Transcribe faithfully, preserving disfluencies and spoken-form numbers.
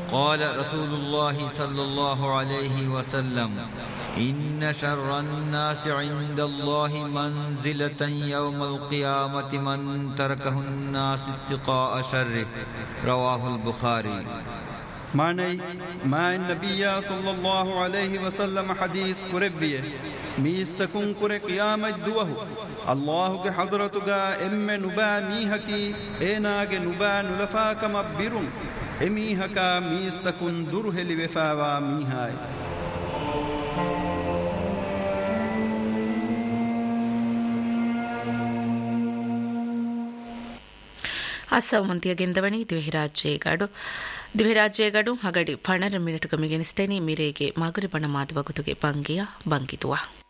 قال رسول الله صلى الله عليه وسلم إن شر الناس عند الله منزلة يوم القيامة من تركه الناس اتقاء شره. رواه البخاري. معنی ما النبي صلى الله عليه وسلم حديث قربيه ميستكون قر قيامت دوه الله کے حضرت گا ام نبا میحکی اینا کے نبا نلفا کم بیرم امیحکا میستکون درہلی وفاوا میحائی. ಅಸೌಮಂತಿಯ ಗೆಂದವಣಿ ದ್ವಿರಾಜ್ಯೇಗಾಡು ದ್ವಿರಾಜ್ಯೇಗಾಡು ಹಗಡಿ ಫಣರ ಮಿನಿಟುಗ ಮಿಗೆನಿಸ್ತೇನೆ ಮಿರೇಗೆ ಮಾಗುರಿ ಬಣ ಮಾದುವ ಗುತುಗೆ ಬಂಗಿಯ ಬಂಗಿದುವ.